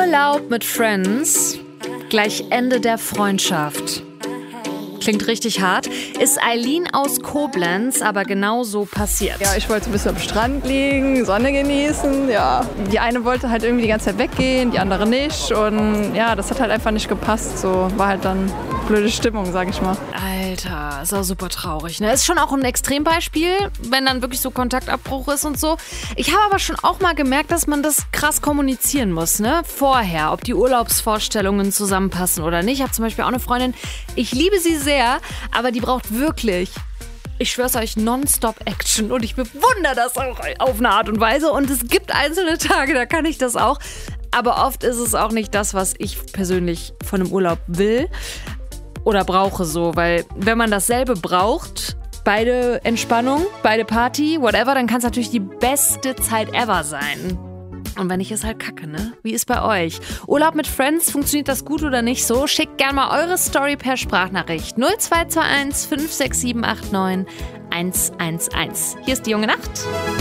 Urlaub mit Friends gleich Ende der Freundschaft. Klingt richtig hart. Ist Eileen aus Koblenz aber genau so passiert. Ja, ich wollte ein bisschen am Strand liegen, Sonne genießen, ja. Die eine wollte halt irgendwie die ganze Zeit weggehen, die andere nicht. Und ja, das hat halt einfach nicht gepasst. So war halt dann blöde Stimmung, sag ich mal. Alter, ist auch super traurig, ne? Ist schon auch ein Extrembeispiel, wenn dann wirklich so Kontaktabbruch ist und so. Ich habe aber schon auch mal gemerkt, dass man das krass kommunizieren muss, ne? Vorher, ob die Urlaubsvorstellungen zusammenpassen oder nicht. Ich habe zum Beispiel auch eine Freundin, ich liebe sie sehr, aber die braucht wirklich, ich schwör's euch, nonstop Action. Und ich bewundere das auch auf eine Art und Weise. Und es gibt einzelne Tage, da kann ich das auch. Aber oft ist es auch nicht das, was ich persönlich von einem Urlaub will oder brauche so. Weil wenn man dasselbe braucht, beide Entspannung, beide Party, whatever, dann kann es natürlich die beste Zeit ever sein. Und wenn nicht, ist halt kacke, ne? Wie ist bei euch? Urlaub mit Friends, funktioniert das gut oder nicht so? Schickt gerne mal eure Story per Sprachnachricht. 0221 56789 111. Hier ist die junge Nacht.